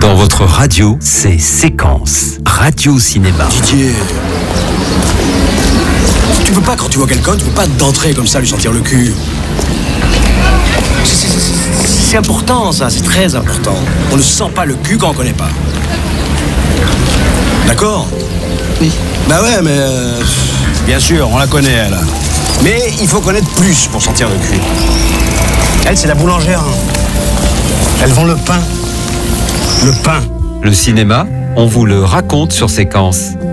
Dans votre radio, c'est Séquence. Radio Cinéma. Didier, tu peux pas, quand tu vois quelqu'un, tu peux pas d'entrer comme ça, lui sentir le cul. C'est important, ça, c'est très important. On ne sent pas le cul quand on connaît pas. D'accord? Oui. Bah ouais, mais... bien sûr, on la connaît, elle. Mais il faut connaître plus pour sentir le cul. Elle, c'est la boulangère. Elle vend le pain. Le pain. Le cinéma, on vous le raconte sur Séquence.